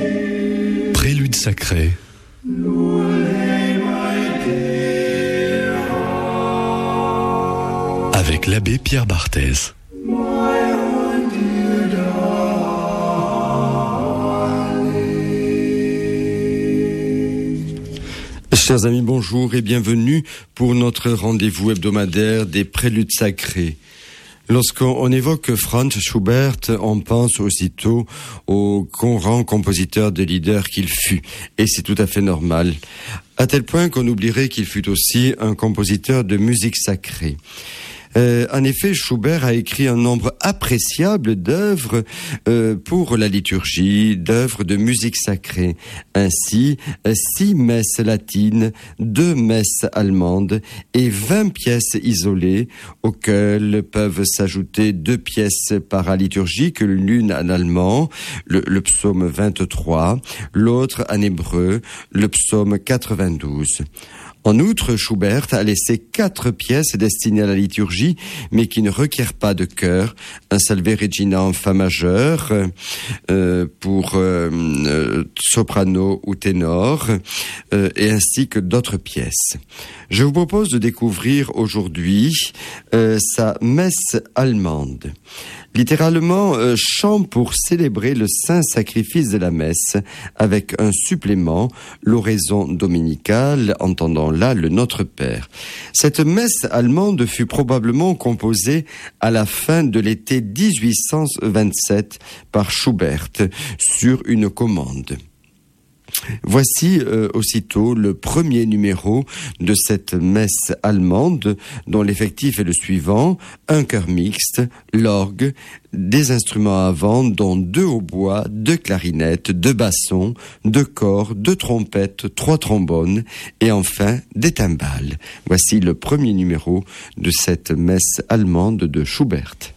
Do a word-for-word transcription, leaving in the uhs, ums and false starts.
Prélude sacré. Avec l'abbé Pierre Barthez. Chers amis, bonjour et bienvenue pour notre rendez-vous hebdomadaire des Préludes sacrés. Lorsqu'on évoque Franz Schubert, on pense aussitôt au grand compositeur de leader qu'il fut, et c'est tout à fait normal, à tel point qu'on oublierait qu'il fut aussi un compositeur de musique sacrée. Euh, en effet, Schubert a écrit un nombre appréciable d'œuvres euh, pour la liturgie, d'œuvres de musique sacrée. Ainsi, six messes latines, deux messes allemandes et vingt pièces isolées, auxquelles peuvent s'ajouter deux pièces paraliturgiques, l'une en allemand, le, le psaume vingt-trois, l'autre en hébreu, le psaume quatre-vingt-douze. En outre, Schubert a laissé quatre pièces destinées à la liturgie, mais qui ne requièrent pas de chœur, un Salve Regina en fa majeur euh, pour euh, euh, soprano ou ténor, euh, et ainsi que d'autres pièces. Je vous propose de découvrir aujourd'hui euh, sa messe allemande. Littéralement, euh, chant pour célébrer le saint sacrifice de la messe, avec un supplément, l'oraison dominicale, entendant là le Notre Père. Cette messe allemande fut probablement composée à la fin de l'été dix-huit cent vingt-sept par Schubert, sur une commande. Voici euh, aussitôt le premier numéro de cette messe allemande, dont l'effectif est le suivant: un chœur mixte, l'orgue, des instruments à vent, dont deux hautbois, deux clarinettes, deux bassons, deux cors, deux trompettes, trois trombones, et enfin des timbales. Voici le premier numéro de cette messe allemande de Schubert.